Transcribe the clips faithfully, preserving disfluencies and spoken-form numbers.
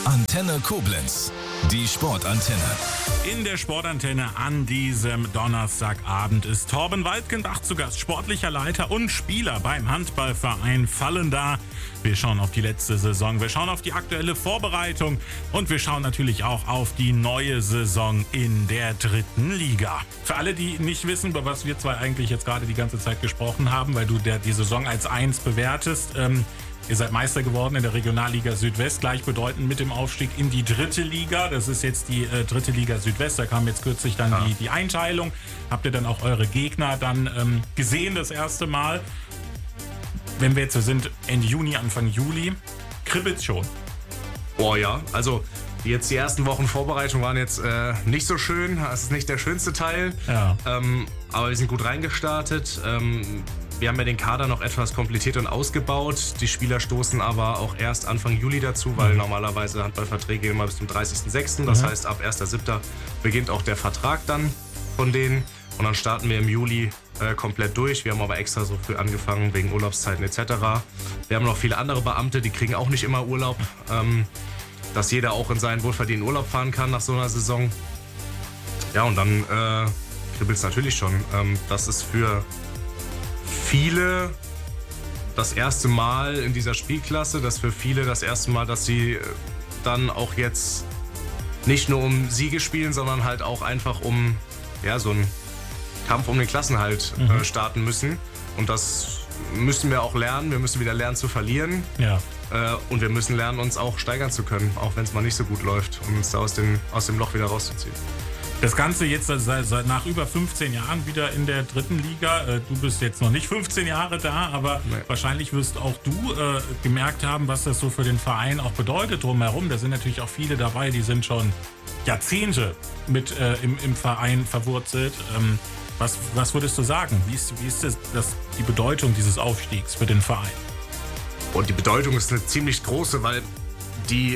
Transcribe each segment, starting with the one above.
Antenne Koblenz, die Sportantenne. In der Sportantenne an diesem Donnerstagabend ist Torben Waldgenbach zu Gast, sportlicher Leiter und Spieler beim Handballverein Vallendar. Wir schauen auf die letzte Saison, wir schauen auf die aktuelle Vorbereitung und wir schauen natürlich auch auf die neue Saison in der dritten Liga. Für alle, die nicht wissen, über was wir zwei eigentlich jetzt gerade die ganze Zeit gesprochen haben, weil du der, die Saison als eins bewertest, ähm, ihr seid Meister geworden in der Regionalliga Südwest, gleichbedeutend mit dem Aufstieg in die dritte Liga. Das ist jetzt die äh, dritte Liga Südwest. Da kam jetzt kürzlich dann ja. die, die Einteilung. Habt ihr dann auch eure Gegner dann ähm, gesehen das erste Mal? Wenn wir jetzt so sind, Ende Juni, Anfang Juli, kribbelt's schon. Boah ja, also jetzt die ersten Wochen Vorbereitung waren jetzt äh, nicht so schön. Das ist nicht der schönste Teil. Ja. Ähm, aber wir sind gut reingestartet. Ähm, Wir haben ja den Kader noch etwas komplettiert und ausgebaut. Die Spieler stoßen aber auch erst Anfang Juli dazu, weil mhm. normalerweise Handballverträge gehen immer bis zum dreißigsten sechsten Das mhm. heißt, ab erster siebter beginnt auch der Vertrag dann von denen. Und dann starten wir im Juli äh, komplett durch. Wir haben aber extra so früh angefangen wegen Urlaubszeiten et cetera. Wir haben noch viele andere Beamte, die kriegen auch nicht immer Urlaub. Ähm, dass jeder auch in seinen wohlverdienten Urlaub fahren kann nach so einer Saison. Ja, und dann äh, kribbelt es natürlich schon. Ähm, das ist für viele das erste Mal in dieser Spielklasse, das für viele das erste Mal, dass sie dann auch jetzt nicht nur um Siege spielen, sondern halt auch einfach um ja, so einen Kampf um den Klassenhalt mhm. äh, starten müssen. Und das müssen wir auch lernen. Wir müssen wieder lernen zu verlieren. Ja. Äh, und wir müssen lernen, uns auch steigern zu können, auch wenn es mal nicht so gut läuft, um uns da aus dem, aus dem Loch wieder rauszuziehen. Das Ganze jetzt seit, seit nach über fünfzehn Jahren wieder in der dritten Liga. Du bist jetzt noch nicht fünfzehn Jahre da, aber nee. wahrscheinlich wirst auch du äh, gemerkt haben, was das so für den Verein auch bedeutet drumherum. Da sind natürlich auch viele dabei, die sind schon Jahrzehnte mit äh, im, im Verein verwurzelt. Ähm, was, was würdest du sagen? Wie ist, wie ist das, das, die Bedeutung dieses Aufstiegs für den Verein? Und die Bedeutung ist eine ziemlich große, weil die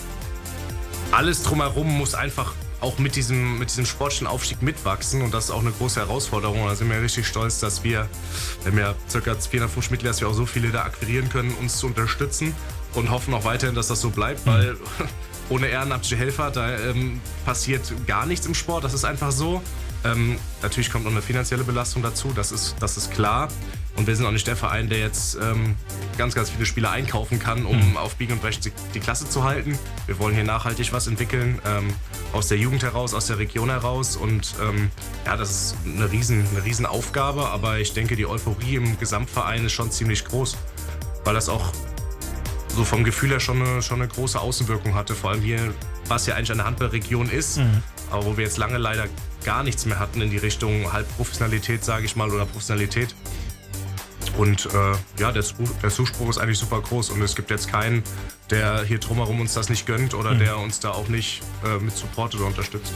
alles drumherum muss einfach auch mit diesem, mit diesem sportlichen Aufstieg mitwachsen und das ist auch eine große Herausforderung. Da sind wir richtig stolz, dass wir, wir haben ja ca. vierhundertfünfzig Mitglieder, dass wir auch so viele da akquirieren können, uns zu unterstützen und hoffen auch weiterhin, dass das so bleibt, weil ohne ehrenamtliche Helfer, da ähm, passiert gar nichts im Sport, das ist einfach so. Ähm, natürlich kommt noch eine finanzielle Belastung dazu, das ist, das ist klar. Und wir sind auch nicht der Verein, der jetzt ähm, ganz, ganz viele Spieler einkaufen kann, um mhm. auf Biegen und Brechen die, die Klasse zu halten. Wir wollen hier nachhaltig was entwickeln, ähm, aus der Jugend heraus, aus der Region heraus. Und ähm, ja, das ist eine riesen, eine riesen Aufgabe, aber ich denke, die Euphorie im Gesamtverein ist schon ziemlich groß, weil das auch so vom Gefühl her schon eine, schon eine große Außenwirkung hatte. Vor allem hier, was ja eigentlich eine Handballregion ist, mhm. aber wo wir jetzt lange leider gar nichts mehr hatten in die Richtung Halbprofessionalität, sage ich mal, oder Professionalität. Und äh, ja, der, der Zuspruch ist eigentlich super groß und es gibt jetzt keinen, der hier drumherum uns das nicht gönnt oder mhm. der uns da auch nicht äh, mit supportet oder unterstützt.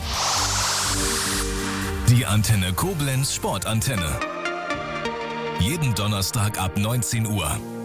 Die Antenne Koblenz Sportantenne. Jeden Donnerstag ab neunzehn Uhr.